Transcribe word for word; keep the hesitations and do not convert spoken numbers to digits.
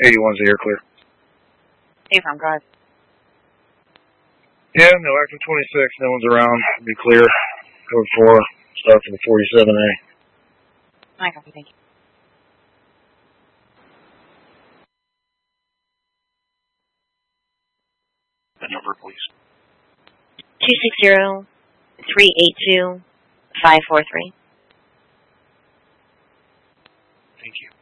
eighty-one's the air clear. Hey, from God. Yeah, no, active twenty-six, no one's around. Be clear. Code four, start for the forty-seven A. I copy, thank you. The number, please. two six zero, three eight two, five four three. Thank you.